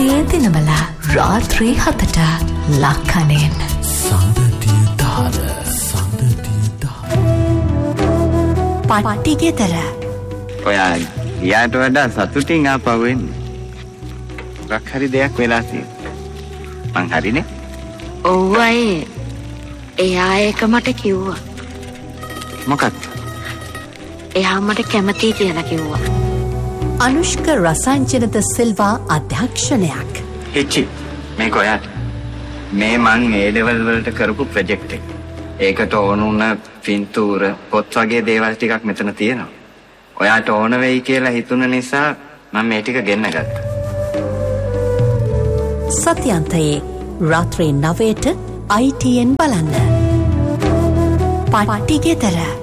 ඒ දිනවල රාත්‍රී 7ට ලක්කනෙන් සඳතිය දාර පට්ටිගෙදර ඔයා යාට වඩා සතුටින් ආපහු එන්නේ. මොකක් හරි දෙයක් වෙලා තියෙනවා. මං හරිනේ? ඔව් අය. එයා ඒක මට කිව්වා. මොකක්ද? එයා මට කැමතියි කියලා කිව්වා. අනුෂ්ක රසංජනද සිල්වා අධ්‍යක්ෂණයක්. හිචි මේක ඔයාට. මේ මං ඒ ලෙවල් වලට කරපු ප්‍රොජෙක්ට් එක. ඒකට ඕන වුණ පින්තූර පොත් වගේ දේවල් ටිකක් මෙතන තියෙනවා. ඔයාට ඕන වෙයි කියලා හිතුන නිසා මම මේ ටික ගෙන්න ගත්තා. සත්‍යන්තයේ රාත්‍රී 9ට ITN බලන්න. පට්ටිගෙදර